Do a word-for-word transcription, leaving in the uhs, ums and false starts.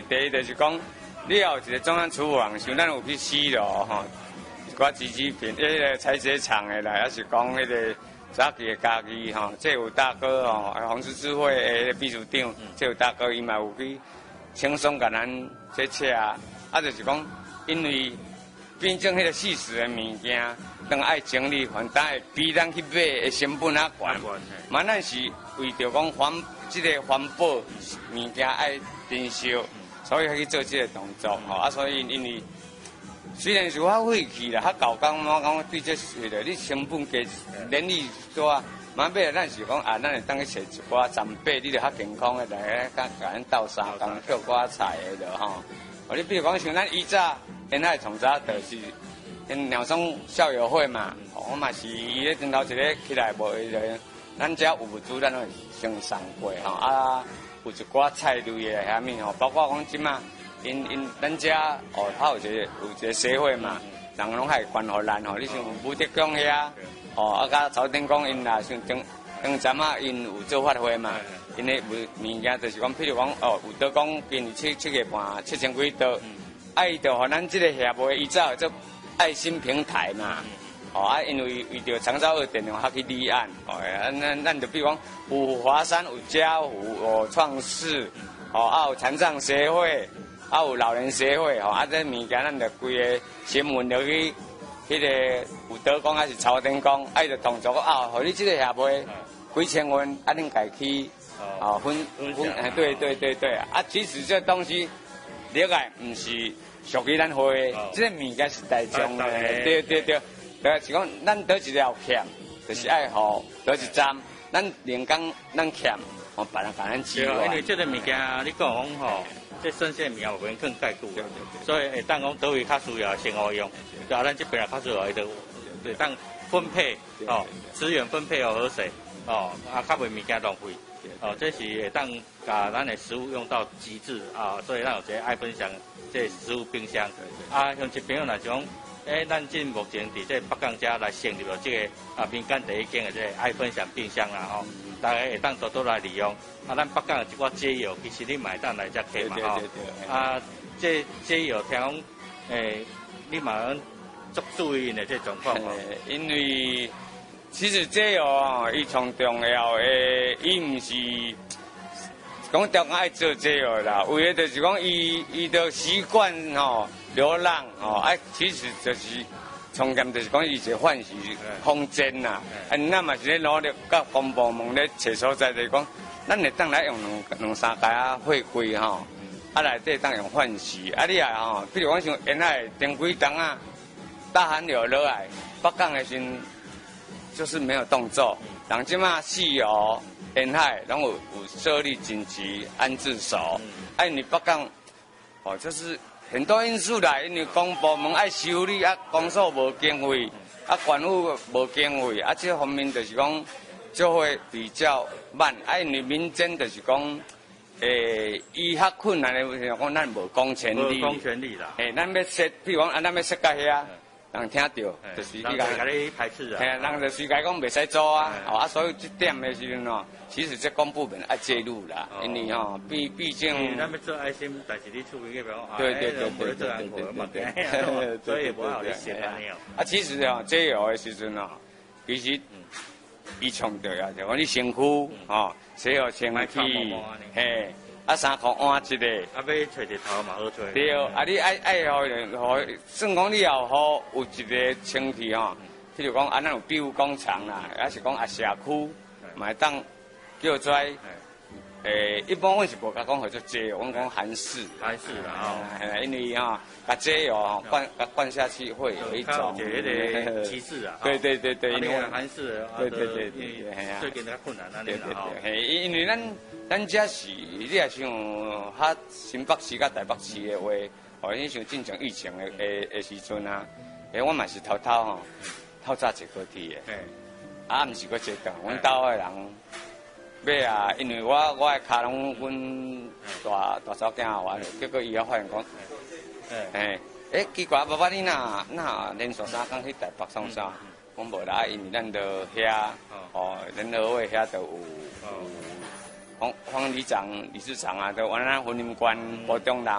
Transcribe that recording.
第一就是讲，你也有一个中央厨房，像咱有去四楼吼，一寡纸纸片，迄个采chế厂的啦，还是讲迄个早期的家己吼，这有大哥吼，红十字会的秘书长，这有大哥伊嘛有去轻松甲咱这车啊，啊就是讲，因为变种迄个细食的物件，当爱整理还当会比咱去买的成本较悬，嘛咱是为着讲环即个环保物件爱珍惜，所以去做即个动作吼，啊所以因为。虽然是较费气啦，较搞工，我讲对这事咧，你成本加人力多，嘛买来咱是讲啊，咱会当去找一寡长辈，你著较健康的来，甲甲咱斗相共捡寡菜的著吼。哦，你比如讲像咱以早，现在从早就是因鸟松校友会嘛，我嘛是伊咧顶头一个起来无伊个，咱遮有物资咱会先送过吼，啊有一寡菜类的虾米吼，包括讲即马。因因咱遮哦，他有一个有一个社会嘛，人拢还关互咱吼。你像武德宫遐，哦，啊，甲朝天宫因啦，像中中站啊，因有做法会嘛。因的物物件就是讲，譬如讲哦，有刀讲今年七七月半七千几刀，啊，伊就互咱即个协会依照做爱心平台嘛。哦啊，因为为着长照二电话较去立案，哦，咱咱就比如讲有华山有家湖有创世，哦啊有残障协会。啊，有老人协会吼，啊，这物件咱就规个新闻就去，迄个有德讲还是朝天讲，啊，伊就动作啊，互你这个协会几千元，啊，恁家去啊分分，哎，对对对对，啊，其实这东西了解唔是属于咱会，这个物件是大众的，对对对，就是讲咱得一条欠，就是爱好得一站，咱连工咱欠，哦，别人甲咱支援。 因为这个物件你讲讲吼。这生鲜物件有可能更介久，所以会当讲倒位较需要先好用，啊，咱这边也较需要会会当分配哦，资源分配哦好势哦，啊，较袂物件浪费，哦，这是会当把咱的食物用到极致啊，所以咱有一个爱分享这食物冰箱，啊，像这边若是讲，诶，咱即目前伫这北港遮来成立了这个啊民间第一间的这个爱分享冰箱啦吼。大家会当多多来利用，啊，咱北港有一寡街友，其实你买单来遮客嘛吼，啊，这街友听讲，诶，你嘛足注意的这状况嘛， 因为其实街友哦，伊从重要诶，伊毋是讲条件爱做街友啦，为了就是讲伊伊的习惯吼流浪吼，啊，其实就是。重点就是讲，伊是唤起空间呐，啊，咱嘛是咧努力，甲公部门咧找所在，就是讲，咱会当来用两两三家啊会规吼，啊内底当用唤起，啊你啊吼，比如讲像沿海顶几档啊，大寒流落来，北港的时就是没有动作，人即马四湖沿海拢有有设立紧急安置所，啊，因为北港哦就是。很多因素啦，因为公部门爱修理，啊，公所无经费，啊，官府无经费，啊，这方面就是讲就会比较慢。啊，因为民间就是讲，诶，伊较困难的，就是讲咱无公权力， 无公权力啦。 诶，咱要设，比如讲，啊，咱要设到遐，人听到，就是你讲，甲你排斥啊。 嘿，人就是讲讲袂使做啊，哦，啊，所以这点的时阵哦。其实这公部门爱介入啦，因为吼，毕毕竟， 咱要做爱心，但是你处理个表， 对对对对对对，所以无好你写安尼哦。 啊，其实哦，这有的时阵哦，其实伊强调啊，就讲你身躯吼，洗好清气，嘿，啊衫裤换一个， 啊要找日头嘛好找。 对，啊你爱爱好好，算讲你要好有一个清气吼，譬如讲啊，咱有庇护工厂啦，还是讲啊社区，买当。叫做，诶，一般阮是无甲讲叫做街，阮讲韩式。 韩式啦，哦， 因为吼，甲街哦，灌甲灌下去会有一种迄个歧视啊。 对对对对， 因为韩式， 对对对对， 系啊，最近较困难啊， 对对对，因为咱咱遮是，你也像较新北市甲台北市的话，哦，你像进前疫情的的的时阵啊，诶，我嘛是偷偷吼，透早坐高铁的，啊，毋是搁坐到，阮兜的人。买啊，因为我我的卡拢阮大大嫂囝玩，结果伊也发现讲，诶，诶，奇怪，爸爸你哪哪连续三工去台北送啥？讲无啦，因为咱着遐，哦，联合会遐着有，方方里长、理事长啊，都往咱婚姻关保中人。